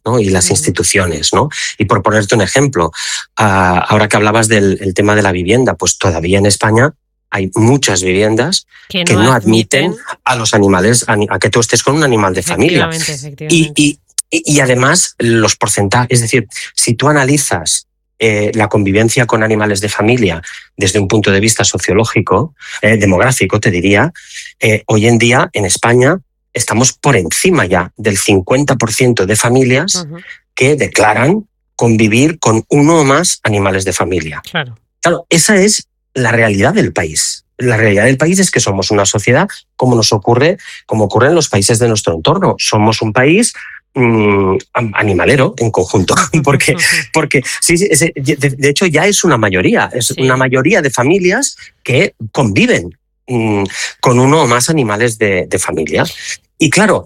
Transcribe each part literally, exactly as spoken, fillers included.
¿no? Y las uh-huh. instituciones, ¿no? Y por ponerte un ejemplo, uh, ahora que hablabas del el tema de la vivienda, pues todavía en España hay muchas viviendas que no, que no admiten, admiten a los animales, a, a que tú estés con un animal de familia. Efectivamente. Y, y, y además los porcentajes, es decir, si tú analizas eh, la convivencia con animales de familia desde un punto de vista sociológico, eh, demográfico, te diría, eh, hoy en día en España estamos por encima ya del cincuenta por ciento de familias uh-huh. que declaran convivir con uno o más animales de familia. Claro. Claro, esa es la realidad del país. La realidad del país es que somos una sociedad como nos ocurre, como ocurre en los países de nuestro entorno. Somos un país mmm, animalero en conjunto, porque, porque sí, de, de hecho ya es una mayoría, es sí. una mayoría de familias que conviven mmm, con uno o más animales de, de familia. Y claro,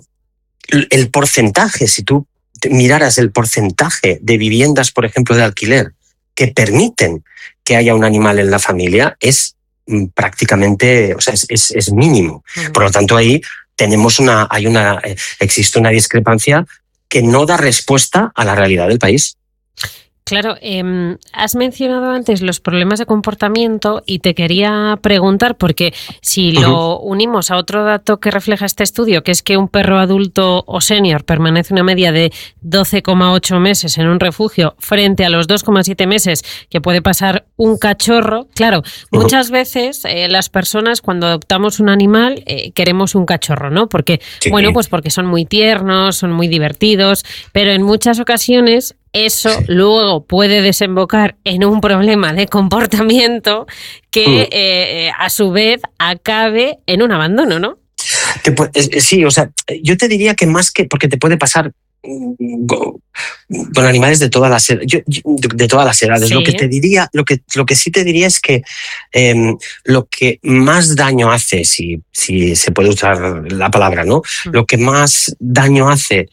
el porcentaje, si tú miraras el porcentaje de viviendas, por ejemplo, de alquiler, que permiten que haya un animal en la familia es prácticamente, o sea, es, es, es mínimo. Uh-huh. Por lo tanto, ahí tenemos una, hay una, existe una discrepancia que no da respuesta a la realidad del país. Claro, eh, has mencionado antes los problemas de comportamiento y te quería preguntar, porque si lo uh-huh. unimos a otro dato que refleja este estudio, que es que un perro adulto o senior permanece una media de doce coma ocho meses en un refugio frente a los dos coma siete meses que puede pasar un cachorro, claro, uh-huh. muchas veces eh, las personas cuando adoptamos un animal eh, queremos un cachorro, ¿no? Porque, sí. bueno, pues porque son muy tiernos, son muy divertidos, pero en muchas ocasiones eso sí. luego puede desembocar en un problema de comportamiento que mm. eh, a su vez acabe en un abandono, ¿no? Te puede, sí, o sea, yo te diría que más que, porque te puede pasar con, con animales de todas las edades, yo, de todas las edades. Sí. Lo que te diría, lo que, lo que sí te diría es que eh, lo que más daño hace, si, si se puede usar la palabra, ¿no? Mm. Lo que más daño hace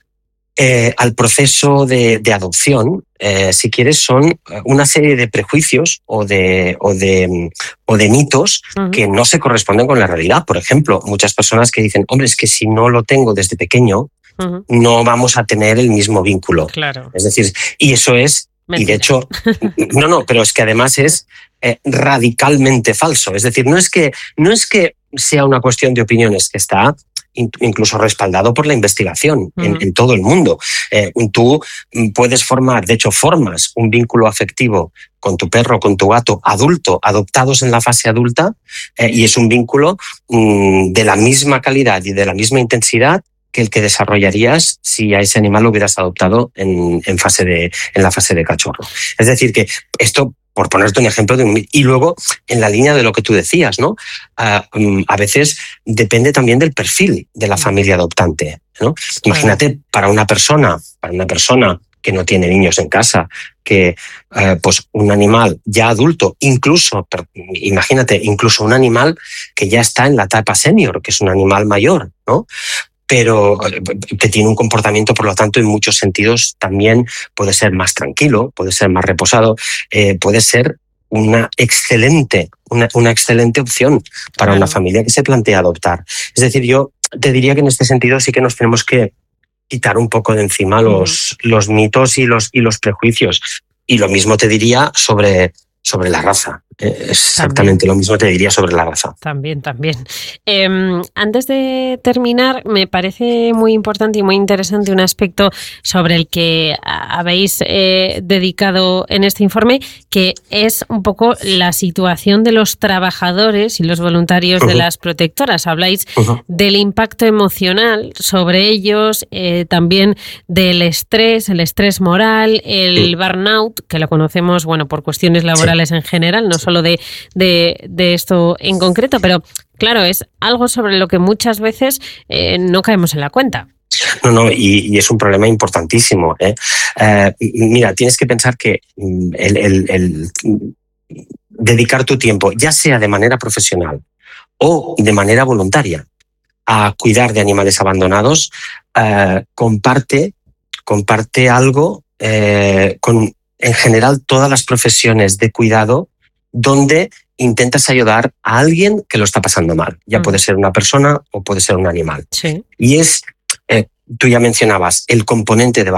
Eh, al proceso de, de adopción, eh, si quieres, son una serie de prejuicios o de, o de, o de mitos uh-huh. que no se corresponden con la realidad. Por ejemplo, muchas personas que dicen, hombre, es que si no lo tengo desde pequeño, uh-huh. no vamos a tener el mismo vínculo. Claro. Es decir, y eso es, mentira. Y de hecho, no, no, pero es que además es eh, radicalmente falso. Es decir, no es que, no es que sea una cuestión de opiniones, que está incluso respaldado por la investigación uh-huh. en, en todo el mundo. Eh, tú puedes formar, de hecho formas un vínculo afectivo con tu perro, con tu gato adulto, adoptados en la fase adulta, eh, y es un vínculo mm, de la misma calidad y de la misma intensidad que el que desarrollarías si a ese animal lo hubieras adoptado en, en, fase de, en la fase de cachorro. Es decir, que esto, por ponerte un ejemplo, de un, y luego en la línea de lo que tú decías, ¿no? Uh, um, a veces depende también del perfil de la familia adoptante, ¿no? Claro. Imagínate, para una persona, para una persona que no tiene niños en casa, que uh, pues un animal ya adulto, incluso, per, imagínate, incluso un animal que ya está en la etapa senior, que es un animal mayor, ¿no? Pero que tiene un comportamiento, por lo tanto, en muchos sentidos también puede ser más tranquilo, puede ser más reposado, eh, puede ser una excelente, una, una excelente opción para claro. una familia que se plantea adoptar. Es decir, yo te diría que en este sentido sí que nos tenemos que quitar un poco de encima los, uh-huh. los mitos y los, y los prejuicios. Y lo mismo te diría sobre, sobre la raza. Exactamente también. Lo mismo te diría sobre la raza. También, también. Eh, antes de terminar, me parece muy importante y muy interesante un aspecto sobre el que habéis eh, dedicado en este informe, que es un poco la situación de los trabajadores y los voluntarios uh-huh. de las protectoras. Habláis uh-huh. del impacto emocional sobre ellos, eh, también del estrés, el estrés moral, el uh-huh. burnout, que lo conocemos, bueno, por cuestiones laborales sí. en general, no solo De, de, de esto en concreto, pero claro, es algo sobre lo que muchas veces eh, no caemos en la cuenta. No, no, y, y es un problema importantísimo. ¿eh? Eh, mira, tienes que pensar que el, el, el dedicar tu tiempo, ya sea de manera profesional o de manera voluntaria, a cuidar de animales abandonados, eh, comparte, comparte algo eh, con, en general, todas las profesiones de cuidado donde intentas ayudar a alguien que lo está pasando mal. Ya mm. puede ser una persona o puede ser un animal. Sí. Y es, eh, tú ya mencionabas, el componente de